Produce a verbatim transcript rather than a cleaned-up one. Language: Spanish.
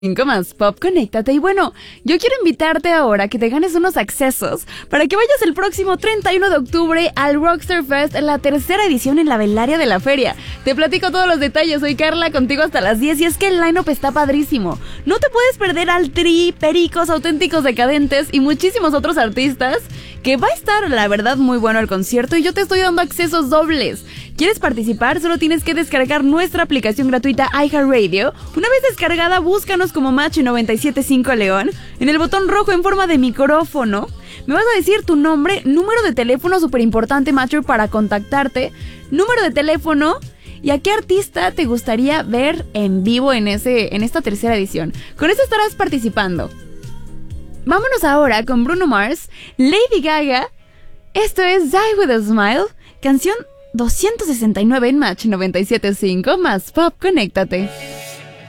Cinco más Pop, conéctate. Y bueno, yo quiero invitarte ahora a que te ganes unos accesos para que vayas el próximo treinta y uno de octubre al Rockstar Fest, la tercera edición en la Velaria de la feria. Te platico todos los detalles, soy Carla, contigo hasta las diez, y es que el line-up está padrísimo. No te puedes perder al Tri, Pericos, Auténticos Decadentes y muchísimos otros artistas, que va a estar, la verdad, muy bueno el concierto, y yo te estoy dando accesos dobles. ¿Quieres participar? Solo tienes que descargar nuestra aplicación gratuita iHeartRadio. Una vez descargada, búscanos como Macho noventa y siete punto cinco León en el botón rojo en forma de micrófono. Me vas a decir tu nombre, número de teléfono, súper importante, Macho, para contactarte, número de teléfono y a qué artista te gustaría ver en vivo en, ese, en esta tercera edición. Con eso estarás participando. Vámonos ahora con Bruno Mars, Lady Gaga. Esto es Die With A Smile, canción doscientos sesenta y nueve en Match noventa y siete punto cinco más Pop, conéctate.